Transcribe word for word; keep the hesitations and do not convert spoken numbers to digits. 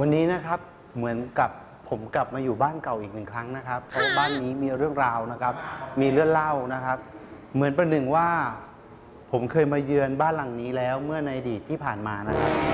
วันนี้นะครับเหมือนกับผมกลับมาอยู่บ้านเก่าอีกหนึ่งครั้งนะครับเพราะว่าบ้านนี้มีเรื่องราวนะครับมีเรื่องเล่านะครับเหมือนประหนึ่งว่าผมเคยมาเยือนบ้านหลังนี้แล้วเมื่อในอดีตที่ผ่านมานะครับ